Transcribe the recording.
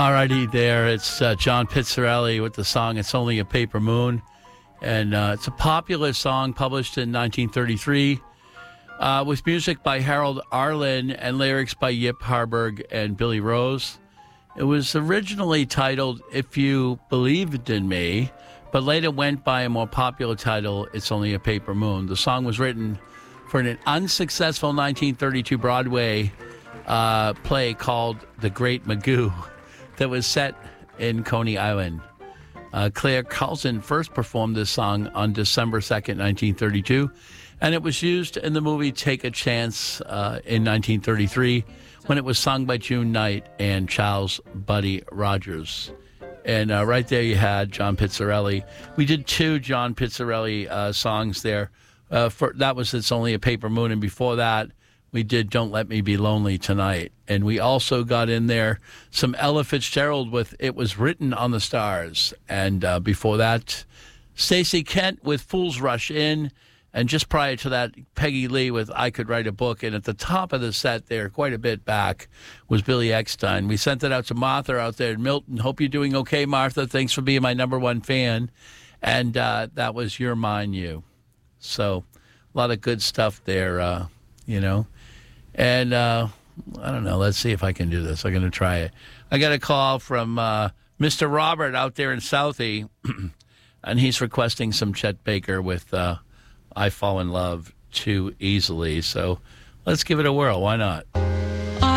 Alrighty there. It's John Pizzarelli with the song It's Only a Paper Moon. And it's a popular song published in 1933 with music by Harold Arlen and lyrics by Yip Harburg and Billy Rose. It was originally titled If You Believed in Me, but later went by a more popular title, It's Only a Paper Moon. The song was written for an unsuccessful 1932 Broadway play called The Great Magoo that was set in Coney Island. Claire Carlson first performed this song on December 2nd, 1932, and it was used in the movie Take a Chance in 1933 when it was sung by June Knight and Charles Buddy Rogers. And right there you had John Pizzarelli. We did two John Pizzarelli songs there. That was It's Only a Paper Moon, and before that, we did Don't Let Me Be Lonely Tonight. And we also got in there some Ella Fitzgerald with It Was Written on the Stars. And before that, Stacey Kent with Fools Rush In. And just prior to that, Peggy Lee with I Could Write a Book. And at the top of the set there, quite a bit back, was Billy Eckstine. We sent it out to Martha out there in Milton. Hope you're doing okay, Martha. Thanks for being my number one fan. And that was You're Mine, You. So a lot of good stuff there, you know. And I don't know. Let's see if I can do this. I'm going to try it. I got a call from Mr. Robert out there in Southie, and he's requesting some Chet Baker with I Fall in Love Too Easily. So let's give it a whirl. Why not?